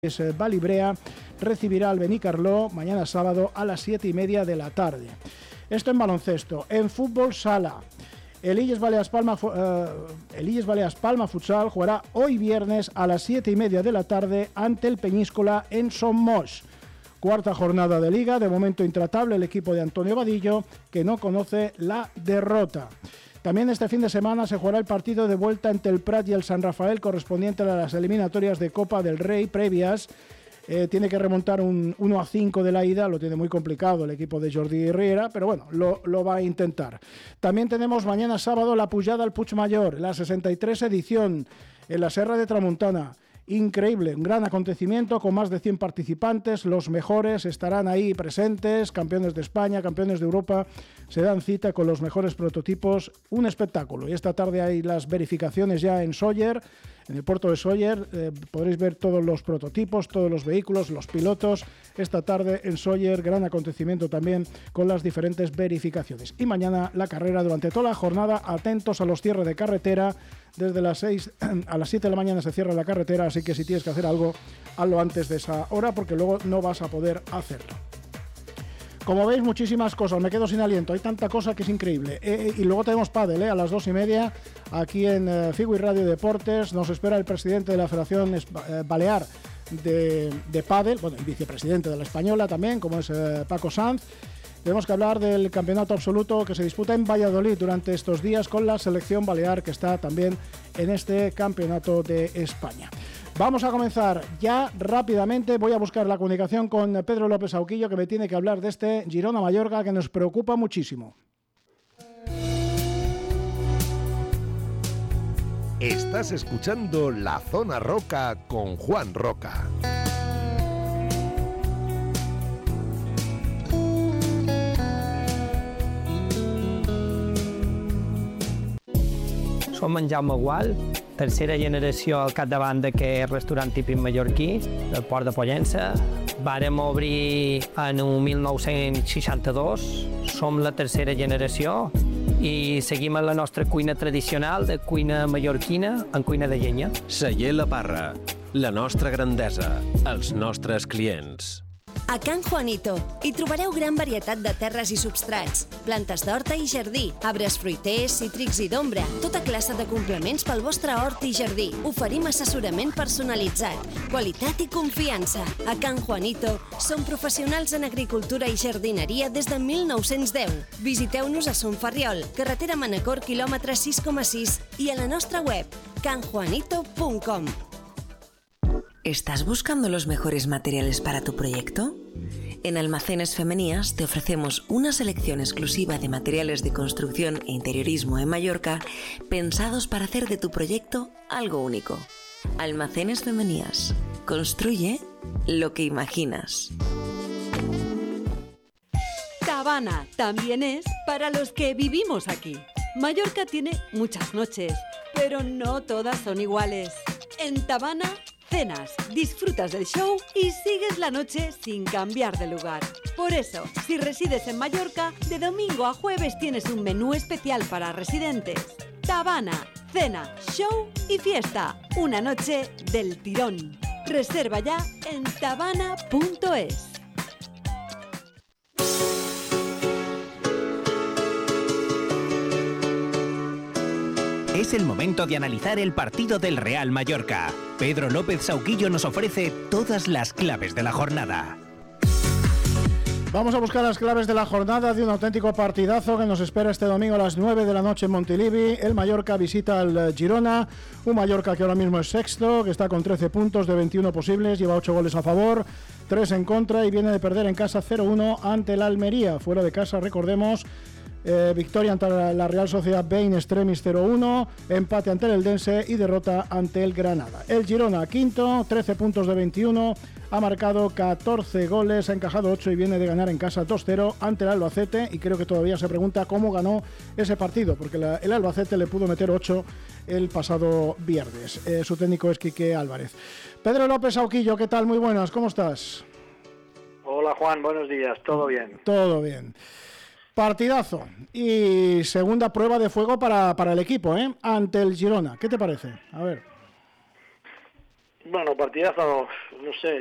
Vallibrea recibirá al Benicarló mañana sábado a las 7:30 de la tarde. Esto en baloncesto. En fútbol sala, el Illes Balears Palma Futsal jugará hoy viernes a las 7:30 de la tarde ante el Peñíscola en Somos. Cuarta jornada de liga, de momento intratable el equipo de Antonio Vadillo, que no conoce la derrota. También este fin de semana se jugará el partido de vuelta entre el Prat y el San Rafael, correspondiente a las eliminatorias de Copa del Rey previas. Tiene que remontar un 1-5 de la ida, lo tiene muy complicado el equipo de Jordi Riera, pero bueno, lo va a intentar. También tenemos mañana sábado la pujada al Puigmayor, la 63 edición en la Serra de Tramuntana. Increíble, un gran acontecimiento con más de 100 participantes, los mejores estarán ahí presentes, campeones de España, campeones de Europa, se dan cita con los mejores prototipos, un espectáculo. Y esta tarde hay las verificaciones ya en Sóller, en el puerto de Sóller, podréis ver todos los prototipos, todos los vehículos, los pilotos, esta tarde en Sóller, gran acontecimiento también con las diferentes verificaciones. Y mañana la carrera durante toda la jornada, atentos a los cierres de carretera. Desde las 6 a las 7 de la mañana se cierra la carretera, así que si tienes que hacer algo, hazlo antes de esa hora porque luego no vas a poder hacerlo. Como veis, muchísimas cosas, me quedo sin aliento, hay tanta cosa que es increíble. Y luego tenemos pádel, a las 2:30, aquí en Figui Radio Deportes, nos espera el presidente de la Federación Balear de pádel, bueno, el vicepresidente de la Española también, como es Paco Sanz. Tenemos que hablar del campeonato absoluto que se disputa en Valladolid durante estos días con la selección balear que está también en este campeonato de España. Vamos a comenzar ya rápidamente. Voy a buscar la comunicación con Pedro López Sauquillo, que me tiene que hablar de este Girona-Mallorca que nos preocupa muchísimo. Estás escuchando La Zona Roca con Juan Roca. Som en Jaume Gual, tercera generació al capdavant d'aquest restaurant típic mallorquí, del Port de Pollença. Vàrem obrir en 1962, som la tercera generació i seguim en la nostra cuina tradicional de cuina mallorquina en cuina de llenya. Celler La Parra, la nostra grandesa, els nostres clients. A Can Juanito hi trobareu gran varietat de terres i substrats, plantes d'horta i jardí, arbres fruiters, cítrics i d'ombra, tota classe de complements pel vostre hort i jardí. Oferim assessorament personalitzat, qualitat i confiança. A Can Juanito som professionals en agricultura i jardineria des de 1910. Visiteu-nos a Son Ferriol, carretera Manacor, quilòmetre 6,6 i a la nostra web canjuanito.com. ¿Estás buscando los mejores materiales para tu proyecto? En Almacenes Femenías te ofrecemos una selección exclusiva de materiales de construcción e interiorismo en Mallorca pensados para hacer de tu proyecto algo único. Almacenes Femenías. Construye lo que imaginas. Tabana también es para los que vivimos aquí. Mallorca tiene muchas noches, pero no todas son iguales. En Tabana cenas, disfrutas del show y sigues la noche sin cambiar de lugar. Por eso, si resides en Mallorca, de domingo a jueves tienes un menú especial para residentes. Tabana, cena, show y fiesta. Una noche del tirón. Reserva ya en tabana.es. Es el momento de analizar el partido del Real Mallorca. Pedro López Sauquillo nos ofrece todas las claves de la jornada. Vamos a buscar las claves de la jornada de un auténtico partidazo que nos espera este domingo a las 9 de la noche en Montilivi. El Mallorca visita al Girona, un Mallorca que ahora mismo es sexto, que está con 13 puntos de 21 posibles, lleva 8 goles a favor, 3 en contra y viene de perder en casa 0-1 ante el Almería. Fuera de casa, recordemos, victoria ante la Real Sociedad B in extremis 0-1, empate ante el Eldense y derrota ante el Granada. El Girona quinto, 13 puntos de 21, ha marcado 14 goles, ha encajado 8 y viene de ganar en casa 2-0 ante el Albacete, y creo que todavía se pregunta cómo ganó ese partido, porque el Albacete le pudo meter 8 el pasado viernes. Su técnico es Quique Álvarez. Pedro López Sauquillo, ¿qué tal? Muy buenas, ¿cómo estás? Hola Juan, buenos días, ¿todo bien? Todo bien. Partidazo y segunda prueba de fuego para el equipo, ante el Girona. ¿Qué te parece? A ver. Bueno, partidazo, no sé,